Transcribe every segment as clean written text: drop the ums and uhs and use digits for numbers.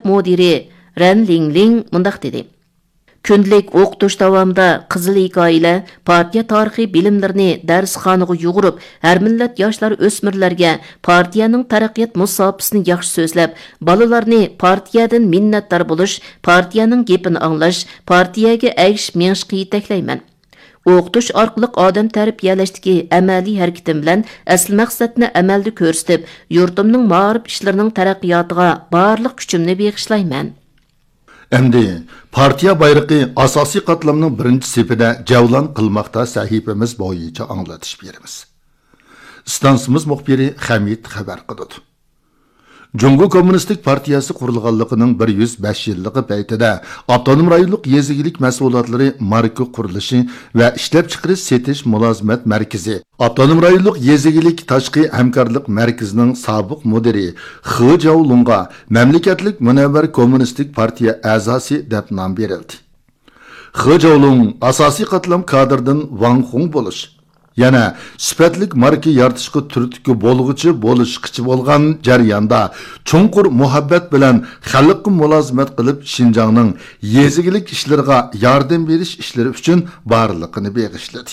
müdiri Ren Lingling mundaq dedi. Kündlik o'qitish davomida qizil hikoyalar, partiya tarixiy bilimlarini darsxonaga yug'urib, har millat yoshlar o'smirlarga partiyaning taraqqiyot musofasini yaxshi so'zlab, bolalarni partiyadan minnatdor bo'lish, partiyaning gapini anglash, partiyaga aygish menishga yetaklayman. O'qitish orqali odam tarbiyalashdagi amaliy harakatim bilan asl maqsadni amalda ko'rsatib, yurtimning ma'rif ishlarining taraqqiyotiga barliq kuchimni beg'ishlayman. Endi partiya bayrog'i asosiy qatlamning birinchi sepida javlon qilmoqda sahifamiz bo'yicha anglatish beramiz. Stansimiz muxbiri Hamid xabar qildi. Jungo Kommunistik Partiyasi qurilganligining 105 yilligi paytida avtonom rayonlik yezigilik mas'ulotlari marka qurilishi va ishlab chiqarish setish mulozimat markazi, avtonom rayonlik yezigilik tashqi hamkorlik markazining sobiq mudiri Xi Jiaolongga mamlakatlik Munavvar Kommunistik Partiya a'zosi deb nom berildi. Xi Jiaolong asosiy qatlam kadrdan Wang Hong bo'lish, yana sifatlik marka yaratishga turtki bo'lg'ichi bo'lishqichi bo'lgan jarayonda chunqur muhabbat bilan xalqqa mulozimat qilib Xinjiangning yezigilik ishlariga yordam berish ishlari uchun barliqini beg'ishladi.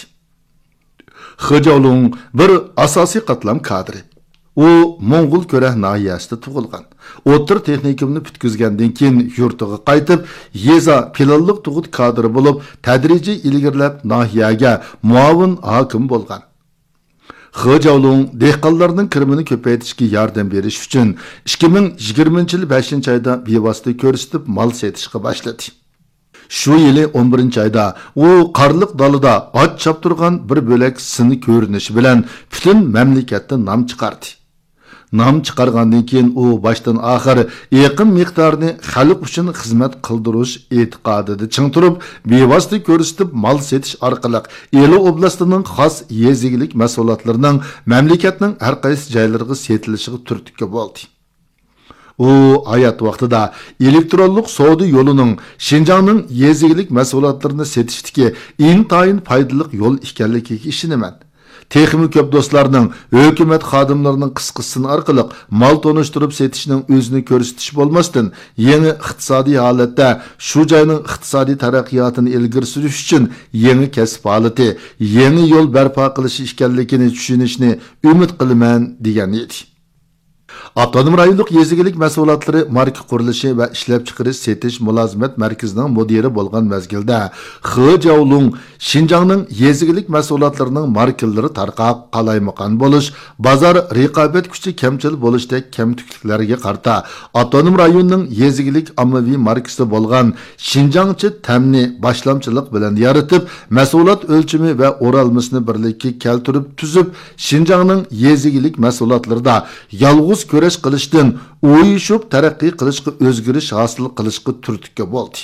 Xi Jiaolong bir asosiy qatlam kadri. U Mo'ng'ul Ko'rak nahiyasida tug'ilgan. O'tir texnikumni bitkizgandan keyin yurtiga qaytib, yeza planliq tug'ut kadri bo'lib, tadrijiy ilgirlab nahiyaga muavin hokim bo'lgan. Xi Jiaolong dehqonlarning kirimini ko'paytirishga yordam berish uchun 2020-yil 5-oyda bevosita ko'rsatib mal setishga boshladi. Shu yili 11-oyda u qarliq dalida ot choptirgan bir bo'lak sini ko'rinishi bilan butun mamlakatda nom chiqardi. Nom chiqargandan keyin u boshdan oxir yaqin miqdorni xalq uchun xizmat qildirish e'tiqodida ching turib, bevosita ko'rsatib mal setish orqali Eli oblastining xos yezigilik mas'ulotlarining mamlakatning har qaysi joylariga setilishiga turtki bo'ldi. U hayot vaqtida elektronlik savdo yo'lining Xinjiangning yezigilik mas'ulotlarini setishdagi intayin foydali yo'l ekanligiga ishonaman. Texnik ko'p do'stlarning hukumat xodimlarining qisqasini orqali mal tonishtirib setishning o'zini ko'rsatish bo'lmasdan, yangi iqtisodiy holatda shu joyning iqtisodiy taraqqiyotini ilgari surish uchun yangi kasb holati, yangi yo'l barpo qilish ekanligini tushunishni umid qilaman degan edi. Avtonom rayonlik yezigilik mas'ulotlari marka qurilishi va ishlab chiqarish setish mulozimat markazining mudiri bo'lgan mezgilda Xi Jiaolong Xinjiangning yezigilik mas'ulotlarining markalari tarqab qalaymaqan bo'lish, bozor raqobat kuchi kamchil bo'lishdek kamtukliklarga qarta avtonom rayonning yezigilik ommaviy markasi bo'lgan Xinjiangchi ta'mni boshlamchilik bilan yaratib, mas'ulot o'lchami va o'ralmasini birlikka keltirib tuzib, Xinjiangning yezigilik mas'ulotlarida yolg'iz kurash qilishdan o'yishib taraqqiy qilishga o'zgarish hosil qilishga turtki bo'ldi.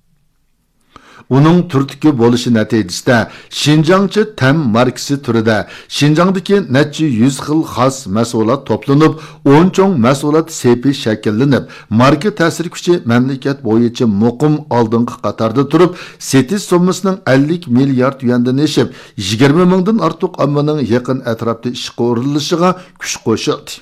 Uning turtki bo'lishi natijasida Xinjiangchi tam markasi turida Xinjiangdagi necha 100 xil xos mas'ulot to'planib, 10 cho'ng mas'ulot sepi shakllanib, marka ta'sir kuchi mamlakat bo'yicha muqim oldingi qatorda turib, setish summasining 50 milliard yuandan eshib, 20 mingdan ortiq ommaning yaqin atrofda ishga o'rinishiga kuch qo'shildi.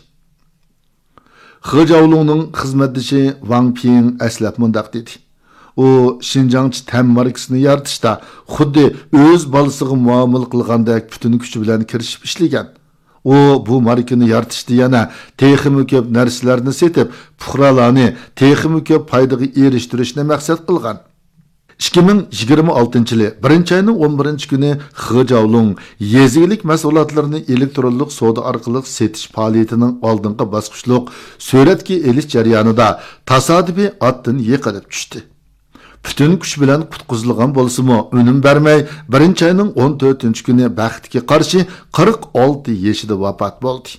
Xi Jiaolongning xizmatdoshi Wang Ping aslab mundaq dedi. U Xinjiangchi tam markasini yaratishda xuddi o'z bolasiga muomala qilgandek butun kuchi bilan kirishib ishlagan. U bu markani yaratishda yana texnik ko'p narsalarni setib, fuqarolarni texnik ko'p foydaga erishtirishni maqsad qilgan. 2026-yili 1-oyning 11-kuni Xi Jiaolong yezigilik mas'ulotlarini elektronlik savdo orqali setish faoliyatining oldingi bosqichliq suratga elish jarayonida tasodifiy otdan yiqilib tushdi. Butun kuch bilan qutqizilgan bo'lsa-mu, unum bermay 1-oyning 14-kuni baxtga qarshi 46 yoshida vafot bo'ldi.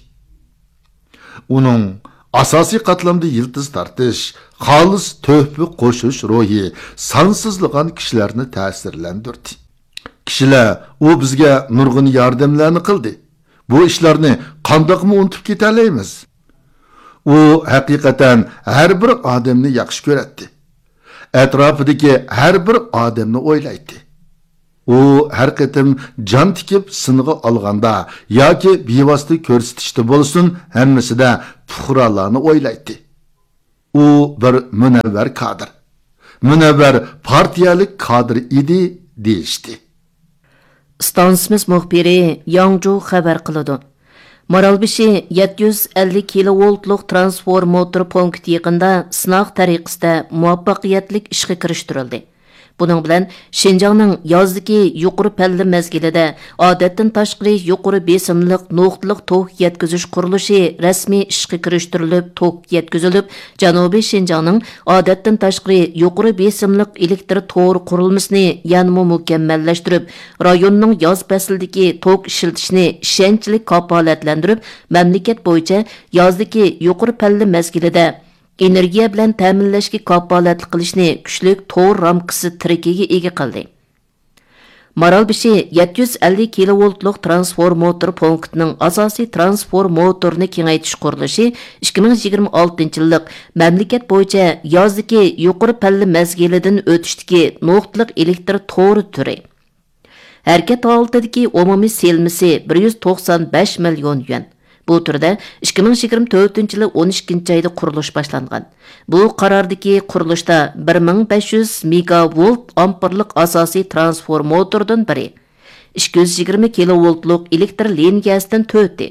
Uning asosiy qatlamda yildiz tartish, xolis to'hfa qo'shish ruhi sansizligan kishilarni ta'sirlantirdi. Kishilar u bizga nurg'un yordamlarni qildi. Bu ishlarni qandoqmi unutib keta olamiz? U haqiqatan har bir odamni yaxshi ko'radi. Atrofidagi har bir odamni o'ylaydi. U har qatim jon tikib sinig'i olganda yoki bevosita ko'rsatishda bo'lsin, hammasida fuqarolarni o'ylaydi. u bir munavvar kadr. Munavvar partiyalik kadr idi deyishdi. Stansimiz muxbiri Yangju xabar qiladi. Maralbeshi 750 kilovoltlik transformator punkti yaqinida sinov tariqasida muvaffaqiyatli ishga kirishtirildi. Bunun bilan Şinjanның yozdagi yuqori palla mezgilida odatdan tashqari yuqori besimliq nuqtaliq tok yetkazish qurilishi rasmiy ishga kirishtirilib, tok yetkazilib, Janubiy Şinjanның odatdan tashqari yuqori besimliq elektr to'g'ri qurilmasini yanada mukammallashtirib, rayonning yoz faslidagi tok ishlatishni ishonchli kafolatlantirib, mamlakat bo'yicha yozdagi yuqori palla mezgilida energiya bilan ta'minlashga kafolatli qilishni kuchli to'r ramkasi tirikiga ega qildi. Maralbeshi 750 kilovoltlik transformator punktining asosiy transformatorni kengaytirish qurilishi 2026-yillik mamlakat bo'yicha yozdagi yuqori palla mezgilidan o'tishdagi nuqtaliq elektr to'ri turi. Harakat holatidagi umumiy selmisi 195 million yuan. Bu turda 2024-yili 12-oyda qurilish boshlangan. Bu qarordagi qurilishda 1500 megavolt amperlik asosiy transformatordan biri 220 kilovoltlik elektr liniyasidan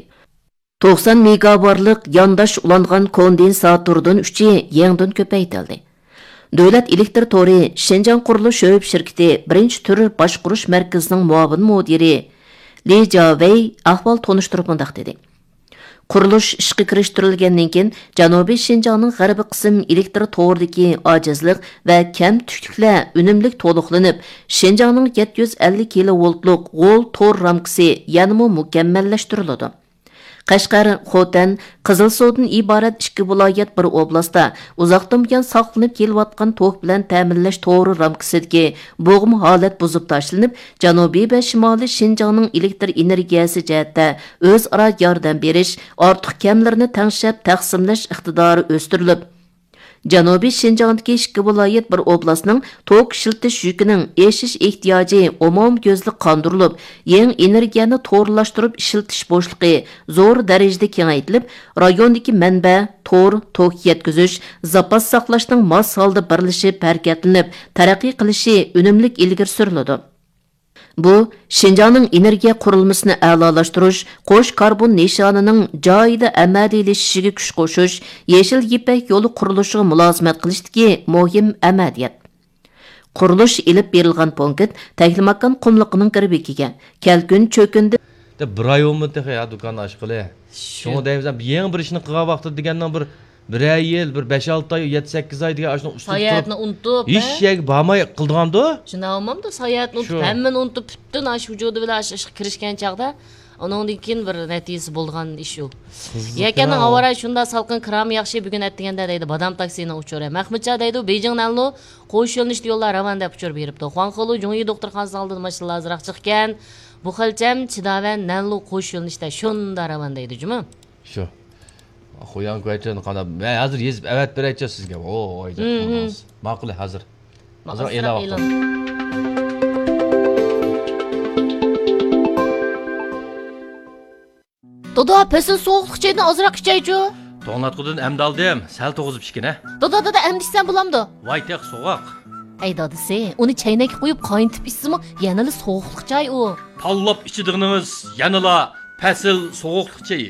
90 megavarlik yandash ulangan kondensatordan 3 yangidan ko'paytirildi. Davlat elektr to'ri Şinjan qurilish sho'b shirkati 1-tur boshqarish markazining muavin mudiri Li Jiawei ahvol tonishtirib mundaq dedi. Qurilish ishga kirishtirilgandan keyin Janubiy Şinjanның g'arbiy qism elektr to'g'ridagi ojizlik va kam tukliklar unumli to'liqlanib, Şinjanның 750 kilovoltlik g'o'l to'r ramkasi yanada mukammallashtiriladi. Qashqar, Xotan, Qizilsuvdan iborat 2 viloyat bir oblastda uzoqdan buyon saqlanib kelayotgan tok bilan ta'minlash to'g'ri ramkasidagi bo'g'im holat buzib tashlanib, Janubiy va Shimoliy Şinjanның elektr energiyasi jihatda o'zaro yordam berish, ortiq kamlarni tangshab taqsimlash iqtidori o'stirilib, Janubiy Şinjandagi 2 viloyat bir oblastning tok ishiltish yukining eshish ehtiyoji umumko'zlik qondirilib, yangi energiyani to'g'rilashtirib ishiltish bo'shliqi zo'r darajada kengaytirilib, rayondagi manba, tok yetkazish, zapas saqlashning mos holda birlashib, harakatlanib, taraqqiy qilishi unumli ilgari suriladi. Bu Şinjanның energiya qurilmasini a'lolashtirish, qo'sh karbon nishonining joyida amaliylashishiga kuch qo'shish, Yeshil Yipak yo'li qurilishiga mulozimat qilishdagi muhim amaliyat. Qurilish ilib berilgan punkt Taklimakon qumliqining kirbikiga kelkun cho'kindi. Bir ay olmadı ya dükkan aşkılı. Şunu deyimizden yeni bir işini qığa vaxtı degenden bir yıl, bir 5-6 ay, 7-8 ay diye aşkını ustup Sayatını unutup. Hiç şey bağmay kıldıgandı. Şuna olmam da sayatını unutup, hemen unutup, bütün aş vücudu bile aşkı kirişken çağda. Onun için bir neticesi bulgan iş o. Yekenin avaray şunda salkın kıramı yakşı bugün ettiğinde deydi. Badam taksiyine uçuyor. Mehmetça deydi. Beijing'den lo koğuş yolunu işte yollar ravan deyip uçuyor beripti. Huanqolu Cungi doktorxanasını aldı maşallah azırak çıkken. Bu xilcem çıdaven nanlo koğuş yolunu işte şunda ravan deydi. Cuma? Şu. Xo'yan ko'yachani qana. Men hozir yezib avat beraychi sizga. O, oyda. Ma'qul, hozir. Hozir e'lon qildim. Doda, pesin soğuqluq çaydan azırak içeycu. To'nglatqudan amdaldim. Sal to'g'izib ishkina. Doda, amdishsan bo'lamdi. Voy, teq so'g'oq. Ey dadisi, uni chaynakka qo'yib qayntib ichsimi, yanali soğuqluq chay u. Tallab ichidig'inimiz yanala pasil so'g'uqliq chayi.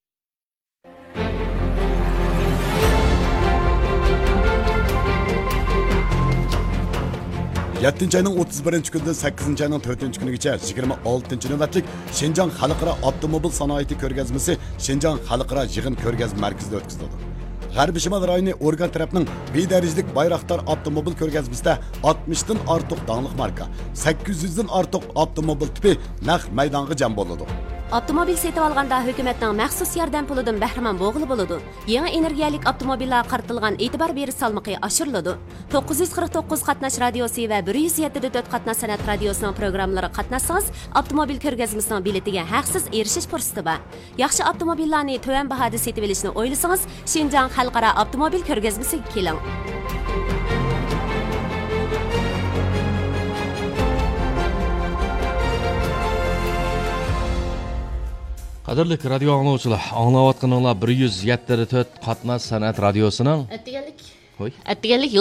7 ayning 31 kunidan 8 ayning 4 kunigacha 26 navbatlik Şinjan Xalqaro avtomobil sanoati ko'rgazmasi Şinjan Xalqaro yig'in ko'rgazma markazida o'tkazildi. G'arbiy Shimol rayoni organ tarafining bedarajlik Bayraktar avtomobil ko'rgazmasida 60 dan ortiq danglik marka, 800 dan ortiq avtomobil tipi naq maydonga jam bo'ladi. Avtomobil setib olganda hukumatning maxsus yordam pulidan bahramand bo'g'ili bo'ladi. Yangi energiyalik avtomobillar qaratilgan e'tibor berish salmoqi oshiriladi. 949 qatnash radiosi va 107.4 qatnash san'at radiosining programmalari qatnashsangiz, avtomobil ko'rgazmasining biletiga haqsiz erishish fursati bor. Yaxshi avtomobillarni to'van bahoda setib olishni o'ylasangiz, Şinjan Xalqaro avtomobil ko'rgazmasiga keling. Qadrli radio anglovchilar, anglayotganinglar 107.4 qatnash san'at radiosining Atganlik Qo'y. Atdiganlik